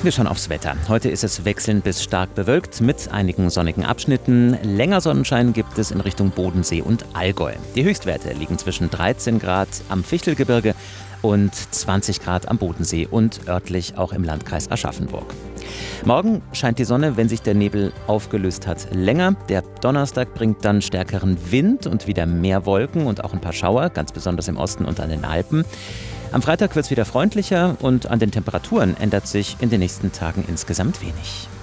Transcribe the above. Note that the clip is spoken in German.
wir schon aufs Wetter. Heute ist es wechselnd bis stark bewölkt mit einigen sonnigen Abschnitten. Länger Sonnenschein gibt es in Richtung Bodensee und Allgäu. Die Höchstwerte liegen zwischen 13 Grad am Fichtelgebirge und 20 Grad am Bodensee und örtlich auch im Landkreis Aschaffenburg. Morgen scheint die Sonne, wenn sich der Nebel aufgelöst hat, länger. Der Donnerstag bringt dann stärkeren Wind und wieder mehr Wolken und auch ein paar Schauer, ganz besonders im Osten und an den Alpen. Am Freitag wird es wieder freundlicher und an den Temperaturen ändert sich in den nächsten Tagen insgesamt wenig.